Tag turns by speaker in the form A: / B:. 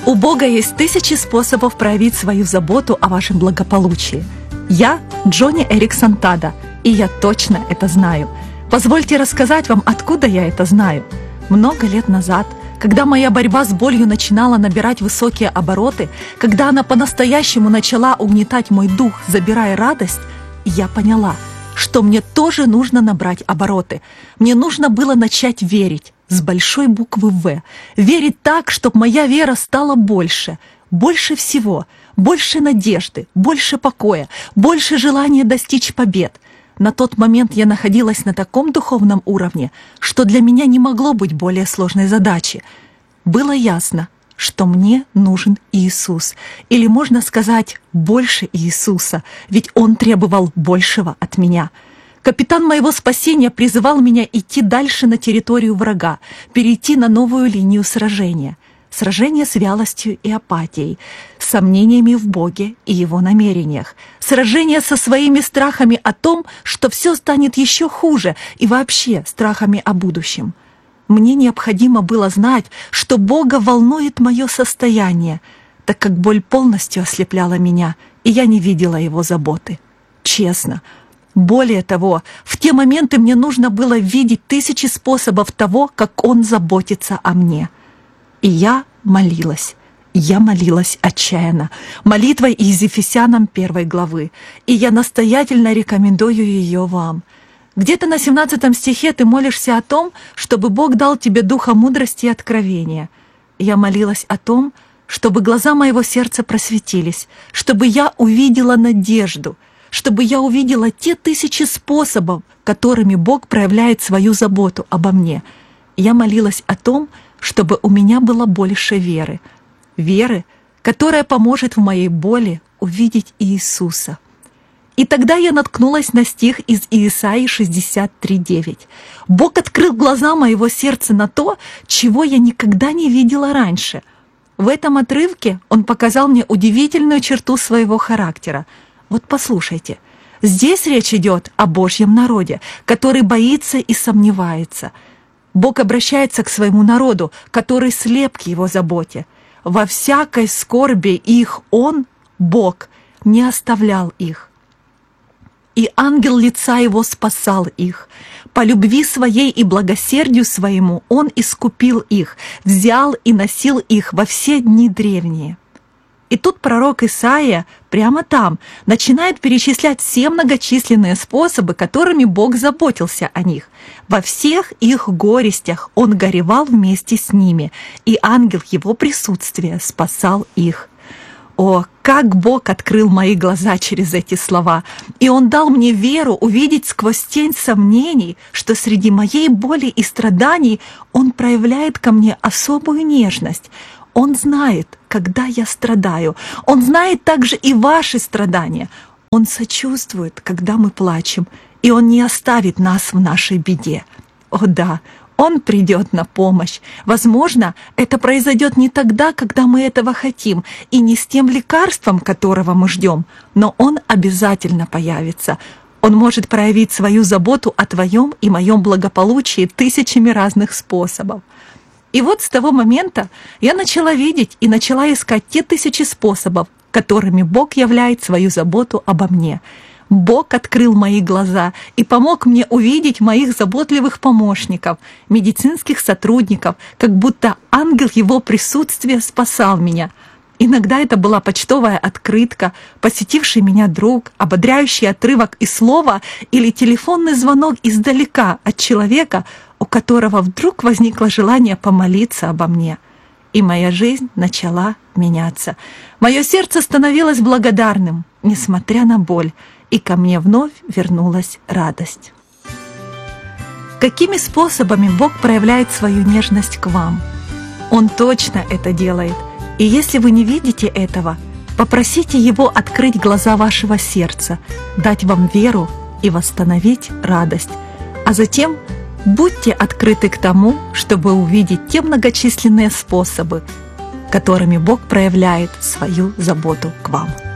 A: У Бога есть тысячи способов проявить свою заботу о вашем благополучии. Я Джонни Эриксон Тада, и я точно это знаю. Позвольте рассказать вам, откуда я это знаю. Много лет назад, когда моя борьба с болью начинала набирать высокие обороты, когда она по-настоящему начала угнетать мой дух, забирая радость, я поняла, что мне тоже нужно набрать обороты. Мне нужно было начать верить с большой буквы «В». Верить так, чтобы моя вера стала больше. Больше всего. Больше надежды, больше покоя, больше желания достичь побед. На тот момент я находилась на таком духовном уровне, что для меня не могло быть более сложной задачи. Было ясно, что мне нужен Иисус. Или, можно сказать, больше Иисуса, ведь Он требовал большего от меня. Капитан моего спасения призывал меня идти дальше на территорию врага, перейти на новую линию сражения. Сражение с вялостью и апатией, с сомнениями в Боге и Его намерениях. Сражение со своими страхами о том, что все станет еще хуже, и вообще страхами о будущем. Мне необходимо было знать, что Бога волнует мое состояние, так как боль полностью ослепляла меня, и я не видела Его заботы. Честно. Более того, в те моменты мне нужно было видеть тысячи способов того, как Он заботится о мне. И я молилась отчаянно, молитвой из Ефесянам 1 главы, и я настоятельно рекомендую ее вам. Где-то на 17 стихе ты молишься о том, чтобы Бог дал тебе духа мудрости и откровения. Я молилась о том, чтобы глаза моего сердца просветились, чтобы я увидела надежду, чтобы я увидела те тысячи способов, которыми Бог проявляет свою заботу обо мне. Я молилась о том, чтобы у меня было больше веры. Веры, которая поможет в моей боли увидеть Иисуса. И тогда я наткнулась на стих из Иисаии 63:9. Бог открыл глаза моего сердца на то, чего я никогда не видела раньше. В этом отрывке Он показал мне удивительную черту своего характера. Вот послушайте. Здесь речь идет о Божьем народе, который боится и сомневается. Бог обращается к своему народу, который слеп к Его заботе. Во всякой скорби их Он, Бог, не оставлял их. И ангел лица Его спасал их. По любви Своей и благосердию Своему Он искупил их, взял и носил их во все дни древние. И тут пророк Исаия прямо там начинает перечислять все многочисленные способы, которыми Бог заботился о них. Во всех их горестях Он горевал вместе с ними, и ангел Его присутствия спасал их. О, как Бог открыл мои глаза через эти слова! И Он дал мне веру увидеть сквозь тень сомнений, что среди моей боли и страданий Он проявляет ко мне особую нежность. Он знает, когда я страдаю. Он знает также и ваши страдания. Он сочувствует, когда мы плачем, и Он не оставит нас в нашей беде. О да, Он придет на помощь. Возможно, это произойдет не тогда, когда мы этого хотим, и не с тем лекарством, которого мы ждем, но Он обязательно появится. Он может проявить свою заботу о твоем и моем благополучии тысячами разных способов. И вот с того момента я начала видеть и начала искать те тысячи способов, которыми Бог являет свою заботу обо мне. Бог открыл мои глаза и помог мне увидеть моих заботливых помощников, медицинских сотрудников, как будто ангел Его присутствия спасал меня. Иногда это была почтовая открытка, посетивший меня друг, ободряющий отрывок из слова или телефонный звонок издалека от человека, у которого вдруг возникло желание помолиться обо мне. И моя жизнь начала меняться. Мое сердце становилось благодарным, несмотря на боль, и ко мне вновь вернулась радость. Какими способами Бог проявляет свою нежность к вам? Он точно это делает. И если вы не видите этого, попросите Его открыть глаза вашего сердца, дать вам веру и восстановить радость. А затем будьте открыты к тому, чтобы увидеть те многочисленные способы, которыми Бог проявляет свою заботу к вам.